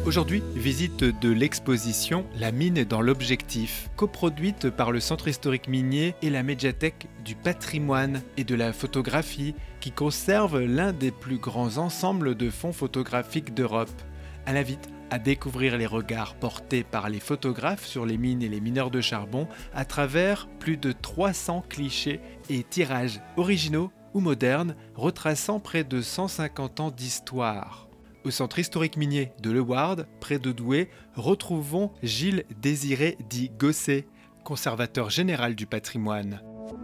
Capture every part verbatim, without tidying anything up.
Aujourd'hui, visite de l'exposition La mine dans l'objectif, coproduite par le Centre historique minier et la médiathèque du patrimoine et de la photographie, qui conserve l'un des plus grands ensembles de fonds photographiques d'Europe. Elle invite à découvrir les regards portés par les photographes sur les mines et les mineurs de charbon à travers plus de trois cents clichés et tirages originaux ou modernes, retraçant près de cent cinquante ans d'histoire. Au centre historique minier de Leeuwarden, près de Douai, retrouvons Gilles Désiré dit Gosset, conservateur général du patrimoine.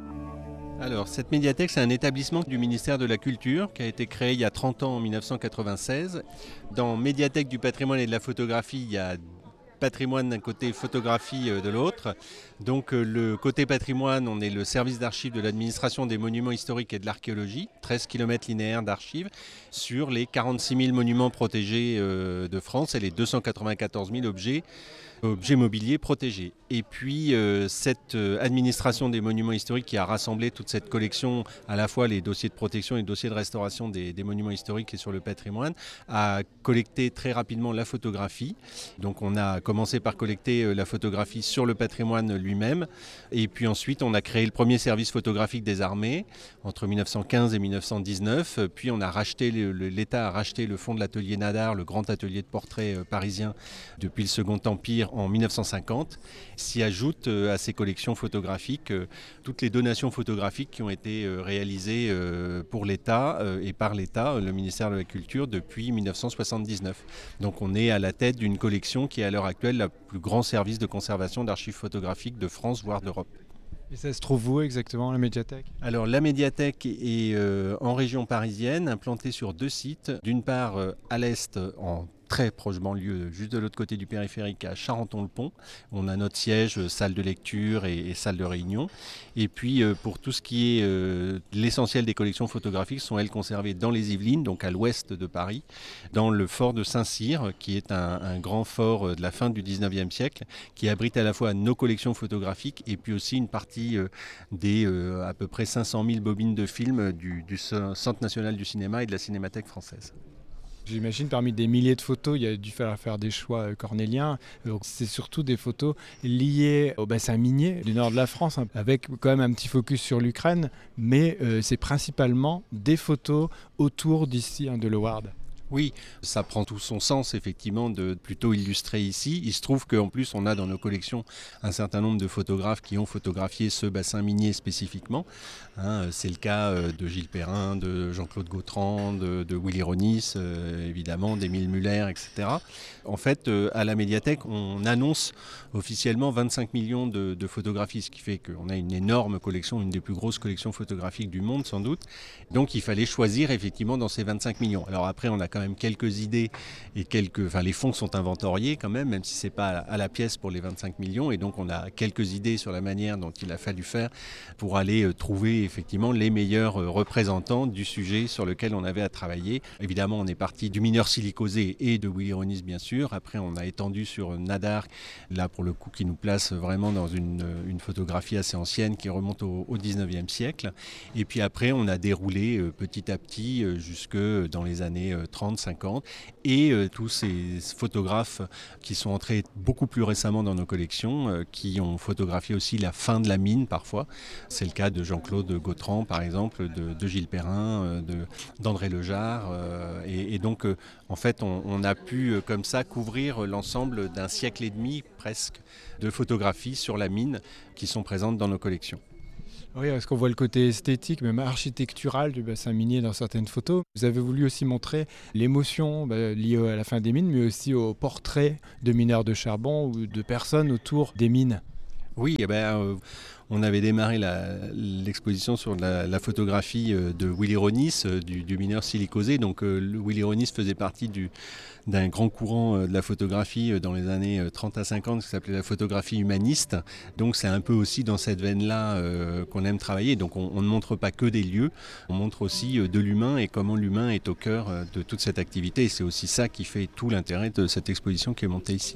Alors, cette médiathèque, c'est un établissement du ministère de la Culture qui a été créé il y a trente ans, en dix-neuf cent quatre-vingt-seize. Dans Médiathèque du patrimoine et de la photographie, il y a patrimoine d'un côté, photographie de l'autre. Donc le côté patrimoine, on est le service d'archives de l'administration des monuments historiques et de l'archéologie, treize kilomètres linéaires d'archives sur les quarante-six mille monuments protégés de France et les deux cent quatre-vingt-quatorze mille objets, objets mobiliers protégés. Et puis euh, cette administration des monuments historiques qui a rassemblé toute cette collection, à la fois les dossiers de protection et les dossiers de restauration des, des monuments historiques et sur le patrimoine, a collecté très rapidement la photographie. Donc on a commencé par collecter la photographie sur le patrimoine lui-même. Et puis ensuite, on a créé le premier service photographique des armées entre dix-neuf cent quinze et dix-neuf cent dix-neuf. Puis on a racheté, le, l'État a racheté le fonds de l'atelier Nadar, le grand atelier de portrait parisien, depuis le Second Empire en dix-neuf cent cinquante. S'y ajoutent à ces collections photographiques toutes les donations photographiques qui ont été réalisées pour l'État et par l'État, le ministère de la Culture, depuis dix-neuf cent soixante-dix-neuf. Donc on est à la tête d'une collection qui est à l'heure actuelle le plus grand service de conservation d'archives photographiques de France, voire d'Europe. Et ça se trouve où exactement, la médiathèque ? Alors la médiathèque est euh, en région parisienne, implantée sur deux sites. D'une part euh, à l'est, en très proche banlieue, juste de l'autre côté du périphérique, à Charenton-le-Pont. On a notre siège, salle de lecture et, et salle de réunion. Et puis euh, pour tout ce qui est euh, l'essentiel des collections photographiques sont elles conservées dans les Yvelines, donc à l'ouest de Paris, dans le fort de Saint-Cyr, qui est un, un grand fort de la fin du dix-neuvième siècle, qui abrite à la fois nos collections photographiques et puis aussi une partie euh, des euh, à peu près cinq cent mille bobines de films du, du Centre national du cinéma et de la Cinémathèque française. J'imagine parmi des milliers de photos, il y a dû falloir faire des choix cornéliens. Donc c'est surtout des photos liées au bassin minier du nord de la France, hein, avec quand même un petit focus sur l'Ukraine, mais euh, c'est principalement des photos autour d'ici, hein, de Leeuwarden. Oui, ça prend tout son sens effectivement de plutôt illustrer ici. Il se trouve qu'en plus on a dans nos collections un certain nombre de photographes qui ont photographié ce bassin minier spécifiquement. Hein, c'est le cas de Gilles Perrin, de Jean-Claude Gautran, de, de Willy Ronis, euh, évidemment, d'Émile Muller, et cetera. En fait, euh, à la médiathèque, on annonce officiellement vingt-cinq millions de, de photographies, ce qui fait qu'on a une énorme collection, une des plus grosses collections photographiques du monde sans doute. Donc il fallait choisir effectivement dans ces vingt-cinq millions. Alors après, on a quand même quelques idées et quelques, enfin les fonds sont inventoriés quand même, même si c'est pas à la pièce pour les vingt-cinq millions, et donc on a quelques idées sur la manière dont il a fallu faire pour aller trouver effectivement les meilleurs représentants du sujet sur lequel on avait à travailler. Évidemment, on est parti du mineur silicosé et de Willy Ronis bien sûr. Après, on a étendu sur Nadar, là pour le coup qui nous place vraiment dans une, une photographie assez ancienne qui remonte au, au dix-neuvième siècle. Et puis après, on a déroulé euh, petit à petit euh, jusque dans les années euh, trente, cinquante, et euh, tous ces photographes qui sont entrés beaucoup plus récemment dans nos collections, euh, qui ont photographié aussi la fin de la mine parfois. C'est le cas de Jean-Claude Gautran par exemple, de, de Gilles Perrin, euh, de, d'André Lejarre, euh, et, et donc euh, en fait on, on a pu euh, comme ça couvrir l'ensemble d'un siècle et demi presque de photographies sur la mine qui sont présentes dans nos collections. Oui, parce qu'on voit le côté esthétique, même architectural du bassin minier dans certaines photos. Vous avez voulu aussi montrer l'émotion bah, liée à la fin des mines, mais aussi aux portraits de mineurs de charbon ou de personnes autour des mines. Oui, eh ben, euh, on avait démarré la, l'exposition sur la, la photographie de Willy Ronis, du, du mineur silicosé. Donc euh, Willy Ronis faisait partie du, d'un grand courant de la photographie dans les années trente à cinquante qui s'appelait la photographie humaniste. Donc c'est un peu aussi dans cette veine-là euh, qu'on aime travailler. Donc on, on ne montre pas que des lieux, on montre aussi de l'humain et comment l'humain est au cœur de toute cette activité. Et c'est aussi ça qui fait tout l'intérêt de cette exposition qui est montée ici.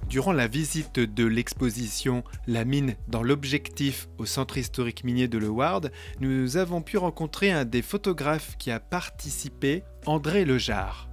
Durant la visite de l'exposition La mine dans l'objectif au centre historique minier de Leeuwarden, nous avons pu rencontrer un des photographes qui a participé, André Lejare.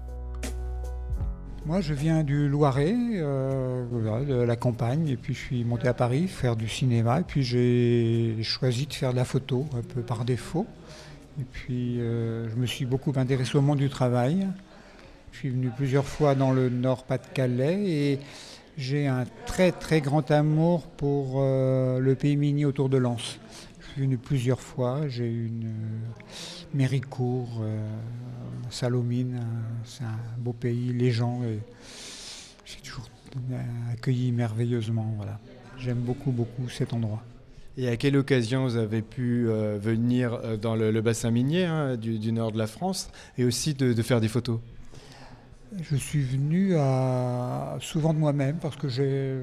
Moi, je viens du Loiret, euh, voilà, de la campagne, et puis je suis monté à Paris faire du cinéma, et puis j'ai choisi de faire de la photo, un peu par défaut. Et puis euh, je me suis beaucoup intéressé au monde du travail. Je suis venu plusieurs fois dans le Nord-Pas-de-Calais et j'ai un très très grand amour pour euh, le pays minier autour de Lens. Je suis venu plusieurs fois, j'ai eu une euh, Méricourt, euh, Sallaumines, euh, c'est un beau pays, les gens, et j'ai toujours accueilli merveilleusement. Voilà. J'aime beaucoup beaucoup cet endroit. Et à quelle occasion vous avez pu euh, venir dans le, le bassin minier hein, du, du nord de la France et aussi de, de faire des photos ? Je suis venu à, souvent de moi-même parce que j'ai,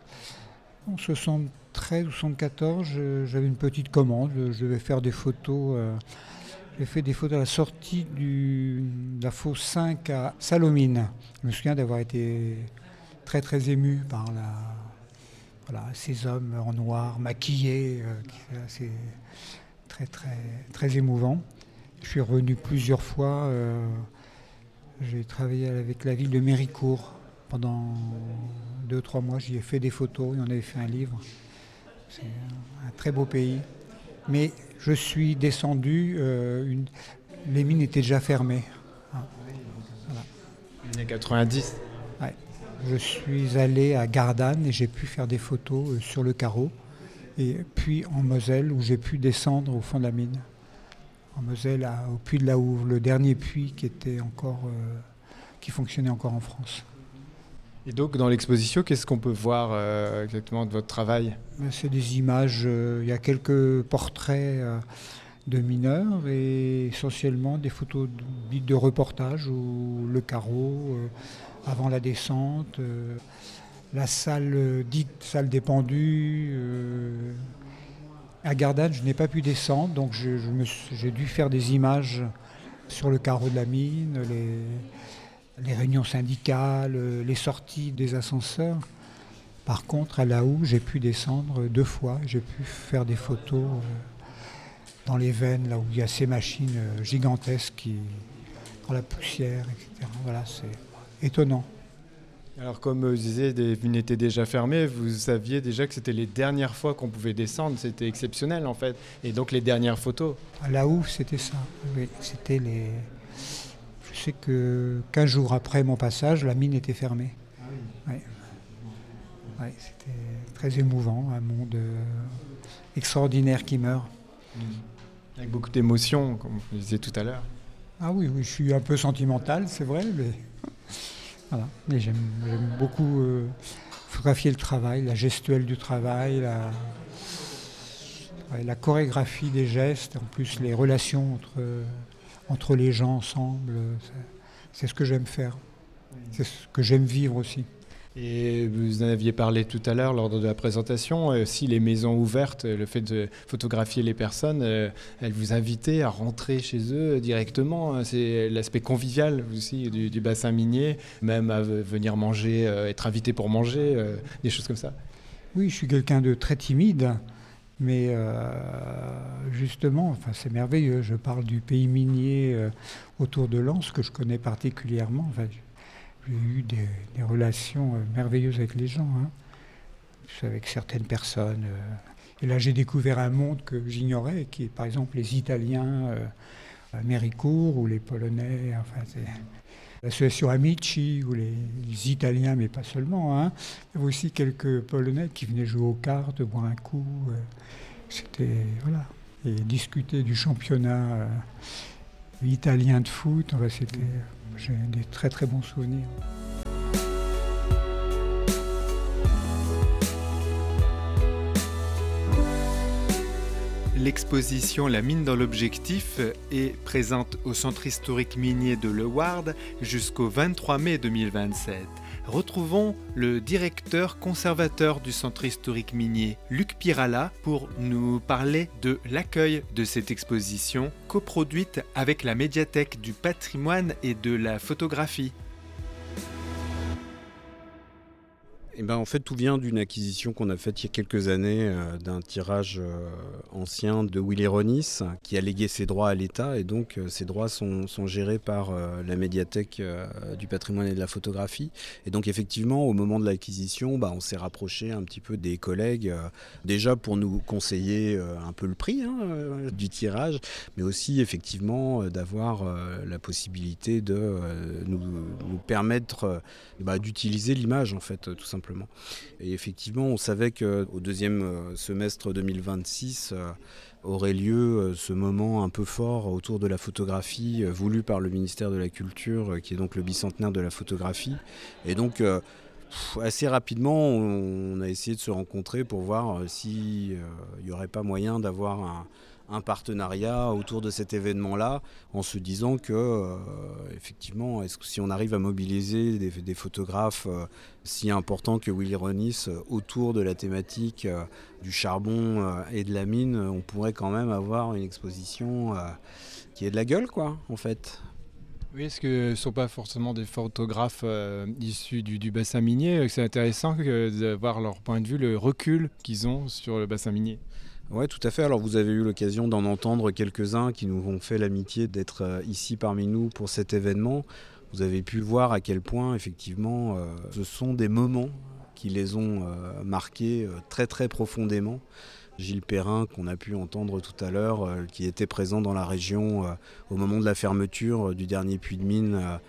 en soixante-treize ou soixante-quatorze, j'avais une petite commande. Je devais faire des photos. Euh, j'ai fait des photos à la sortie du, de la fosse cinq à Sallaumines. Je me souviens d'avoir été très très ému par la, voilà, ces hommes en noir, maquillés. Euh, c'est très très très émouvant. Je suis revenu plusieurs fois. Euh, J'ai travaillé avec la ville de Méricourt pendant deux ou trois mois. J'y ai fait des photos et on avait fait un livre. C'est un très beau pays. Mais je suis descendu, euh, une... les mines étaient déjà fermées. Ah, voilà. Les années quatre-vingt-dix. Ouais. Je suis allé à Gardanne et j'ai pu faire des photos sur le carreau. Et puis en Moselle où j'ai pu descendre au fond de la mine. En Moselle, à, au puits de la Houve, le dernier puits qui était encore, euh, qui fonctionnait encore en France. Et donc, dans l'exposition, qu'est-ce qu'on peut voir euh, exactement de votre travail ? C'est des images, euh, il y a quelques portraits euh, de mineurs et essentiellement des photos de, de reportage où le carreau, euh, avant la descente, euh, la salle euh, dite salle des pendus. Euh, À Gardanne, je n'ai pas pu descendre, donc je, je me suis, j'ai dû faire des images sur le carreau de la mine, les, les réunions syndicales, les sorties des ascenseurs. Par contre, à la Houve, j'ai pu descendre deux fois. J'ai pu faire des photos dans les veines, là où il y a ces machines gigantesques qui, dans la poussière, et cetera. Voilà, c'est étonnant. Alors comme vous disiez, les mines étaient déjà fermées, vous saviez déjà que c'était les dernières fois qu'on pouvait descendre, c'était exceptionnel en fait, et donc les dernières photos. À la Houve, c'était ça, oui, c'était les... Je sais que quinze jours après mon passage, la mine était fermée. Ah oui. Ouais. Ouais, c'était très émouvant, un monde euh, extraordinaire qui meurt. Mmh. Avec beaucoup d'émotions, comme vous disiez tout à l'heure. Ah oui, oui, je suis un peu sentimental, c'est vrai, mais... Voilà. Et j'aime, j'aime beaucoup euh, photographier le travail, la gestuelle du travail, la, ouais, la chorégraphie des gestes, en plus les relations entre, entre les gens ensemble. C'est, c'est ce que j'aime faire, c'est ce que j'aime vivre aussi. Et vous en aviez parlé tout à l'heure lors de la présentation, euh, si les maisons ouvertes, le fait de photographier les personnes, euh, elles vous invitaient à rentrer chez eux directement. C'est l'aspect convivial aussi du, du bassin minier, même à venir manger, euh, être invité pour manger, euh, des choses comme ça. Oui, je suis quelqu'un de très timide, mais euh, justement, enfin, c'est merveilleux. Je parle du pays minier euh, autour de Lens, que je connais particulièrement. Enfin, j'ai eu des, des relations euh, merveilleuses avec les gens, hein, avec certaines personnes. Euh, et là, j'ai découvert un monde que j'ignorais, qui est par exemple les Italiens euh, à Méricourt ou les Polonais. Enfin, c'est l'association Amici ou les, les Italiens, mais pas seulement. Hein. Il y avait aussi quelques Polonais qui venaient jouer aux cartes, boire un coup. Euh, c'était voilà. Et discuter du championnat euh, italien de foot. Enfin, c'était. J'ai des très très bons souvenirs. L'exposition La mine dans l'objectif est présente au centre historique minier de Leeuwarden jusqu'au vingt-trois mai deux mille vingt-sept. Retrouvons le directeur conservateur du centre historique minier, Luc Pirala, pour nous parler de l'accueil de cette exposition coproduite avec la médiathèque du patrimoine et de la photographie. Eh ben, en fait, tout vient d'une acquisition qu'on a faite il y a quelques années euh, d'un tirage euh, ancien de Willy Ronis qui a légué ses droits à l'État et donc euh, ces droits sont, sont gérés par euh, la médiathèque euh, du patrimoine et de la photographie. Et donc effectivement, au moment de l'acquisition, bah, on s'est rapproché un petit peu des collègues, euh, déjà pour nous conseiller euh, un peu le prix hein, euh, du tirage, mais aussi effectivement euh, d'avoir euh, la possibilité de euh, nous, nous permettre euh, bah, d'utiliser l'image en fait, tout simplement. Et effectivement, on savait qu'au deuxième semestre deux mille vingt-six euh, aurait lieu euh, ce moment un peu fort autour de la photographie euh, voulu par le ministère de la Culture, euh, qui est donc le bicentenaire de la photographie. Et donc, euh, pff, assez rapidement, on, on a essayé de se rencontrer pour voir euh, s'il n'y aurait pas moyen d'avoir un un partenariat autour de cet événement-là, en se disant que, euh, effectivement, est-ce que si on arrive à mobiliser des, des photographes euh, si importants que Willy Ronis euh, autour de la thématique euh, du charbon euh, et de la mine, on pourrait quand même avoir une exposition euh, qui ait de la gueule, quoi, en fait. Oui, est-ce que ce ne sont pas forcément des photographes euh, issus du, du bassin minier? C'est intéressant que, de voir leur point de vue, le recul qu'ils ont sur le bassin minier. Oui, tout à fait. Alors vous avez eu l'occasion d'en entendre quelques-uns qui nous ont fait l'amitié d'être ici parmi nous pour cet événement. Vous avez pu voir à quel point, effectivement, euh, ce sont des moments qui les ont euh, marqués euh, très très profondément. Gilles Perrin, qu'on a pu entendre tout à l'heure, euh, qui était présent dans la région euh, au moment de la fermeture euh, du dernier puits de mine euh,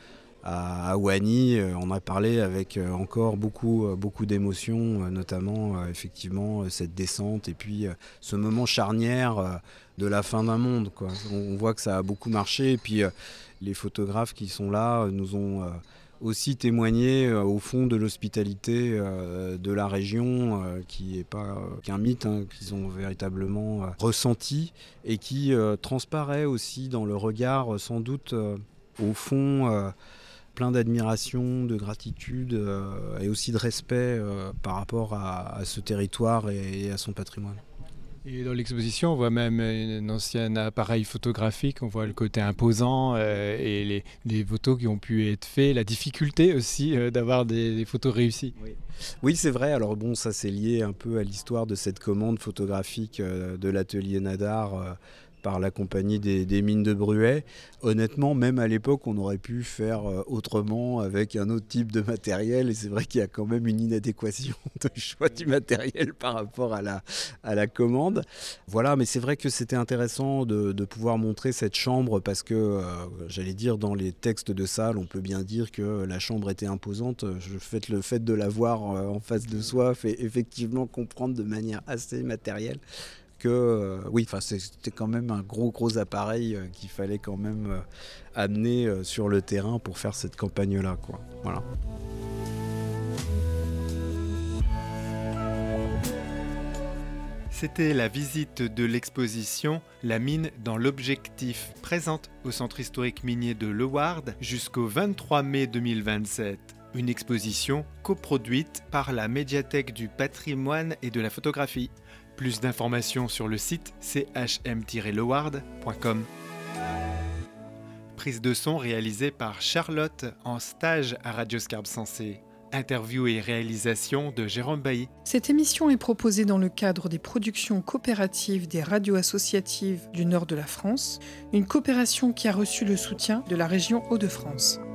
à Ouani, on a parlé avec encore beaucoup, beaucoup d'émotions, notamment effectivement cette descente et puis ce moment charnière de la fin d'un monde, quoi. On voit que ça a beaucoup marché et puis les photographes qui sont là nous ont aussi témoigné au fond de l'hospitalité de la région, qui n'est pas qu'un mythe, hein, qu'ils ont véritablement ressenti et qui transparaît aussi dans le regard sans doute au fond plein d'admiration, de gratitude euh, et aussi de respect euh, par rapport à, à ce territoire et, et à son patrimoine. Et dans l'exposition, on voit même un ancien appareil photographique, on voit le côté imposant euh, et les, les photos qui ont pu être faites, la difficulté aussi euh, d'avoir des, des photos réussies. Oui. Oui, c'est vrai. Alors bon, ça c'est lié un peu à l'histoire de cette commande photographique euh, de l'atelier Nadar euh, par la compagnie des, des mines de Bruay. Honnêtement, même à l'époque, on aurait pu faire autrement avec un autre type de matériel. Et c'est vrai qu'il y a quand même une inadéquation de choix du matériel par rapport à la, à la commande. Voilà, mais c'est vrai que c'était intéressant de, de pouvoir montrer cette chambre parce que, euh, j'allais dire, dans les textes de salle, on peut bien dire que la chambre était imposante. Je fait, le fait de la voir en face de soi fait effectivement comprendre de manière assez matérielle que euh, oui, enfin c'était quand même un gros gros appareil euh, qu'il fallait quand même euh, amener euh, sur le terrain pour faire cette campagne là, quoi. Voilà. C'était la visite de l'exposition La mine dans l'objectif, présente au Centre historique minier de Leeuwarden jusqu'au vingt-trois mai deux mille vingt-sept. Une exposition coproduite par la médiathèque du patrimoine et de la photographie. Plus d'informations sur le site c h m tiret leeuwarden point com. Prise de son réalisée par Charlotte en stage à Radio Scarbe Sensée. Interview et réalisation de Jérôme Bailly. Cette émission est proposée dans le cadre des productions coopératives des radios associatives du nord de la France, une coopération qui a reçu le soutien de la région Hauts-de-France.